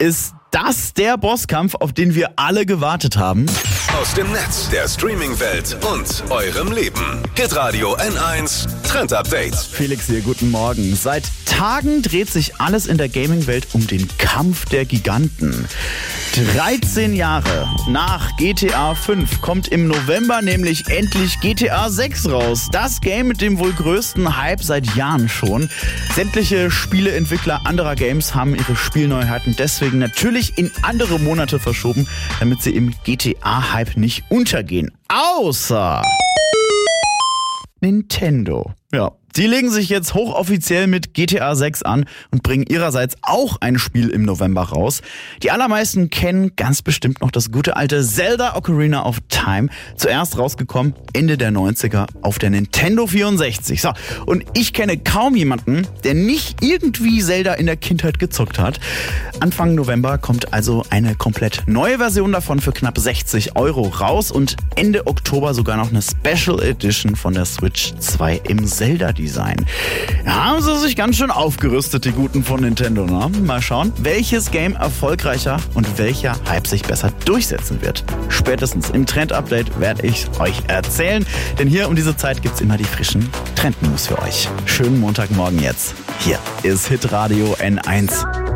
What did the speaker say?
Ist das der Bosskampf, auf den wir alle gewartet haben? Aus dem Netz, der Streaming-Welt und eurem Leben. Hitradio N1 Trend Update. Felix hier, guten Morgen. Seit Tagen dreht sich alles in der Gaming-Welt um den Kampf der Giganten. 13 Jahre nach GTA 5 kommt im November nämlich endlich GTA 6 raus. Das Game mit dem wohl größten Hype seit Jahren schon. Sämtliche Spieleentwickler anderer Games haben ihre Spielneuheiten deswegen natürlich in andere Monate verschoben, damit sie im GTA-Hype nicht untergehen. Außer Nintendo. Ja, die legen sich jetzt hochoffiziell mit GTA 6 an und bringen ihrerseits auch ein Spiel im November raus. Die allermeisten kennen ganz bestimmt noch das gute alte Zelda Ocarina of Time. Zuerst rausgekommen Ende der 90er auf der Nintendo 64. So, und ich kenne kaum jemanden, der nicht irgendwie Zelda in der Kindheit gezockt hat. Anfang November kommt also eine komplett neue Version davon für knapp 60 € raus und Ende Oktober sogar noch eine Special Edition von der Switch 2 im Zelda-Design. Ja, haben sie sich ganz schön aufgerüstet, die Guten von Nintendo, ne? Mal schauen, welches Game erfolgreicher und welcher Hype sich besser durchsetzen wird. Spätestens im Trend-Update werde ich euch erzählen, denn hier um diese Zeit gibt's immer die frischen Trend-News für euch. Schönen Montagmorgen jetzt. Hier ist Hitradio N1.